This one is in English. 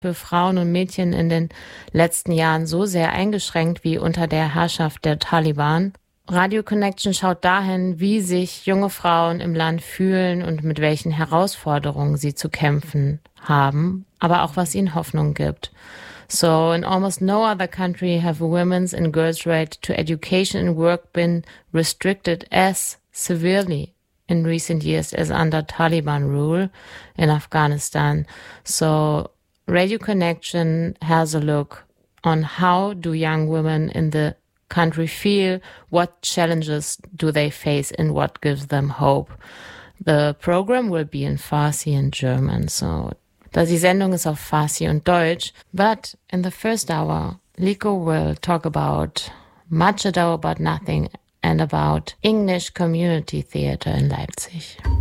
für Frauen und Mädchen in den letzten Jahren so sehr eingeschränkt wie unter der Herrschaft der Taliban. Radio Connection schaut dahin, wie sich junge Frauen im Land fühlen und mit welchen Herausforderungen sie zu kämpfen haben, aber auch was ihnen Hoffnung gibt. So, in almost no other country have women's and girls' right to education and work been restricted as severely in recent years as under Taliban rule in Afghanistan. So, Radio Connection has a look on how do young women in the country feel, what challenges do they face, and what gives them hope. The program will be in Farsi and German, so die Sendung ist auf Farsi und Deutsch. But in the first hour, Liko will talk about Much Ado About Nothing and about English Community Theatre in Leipzig.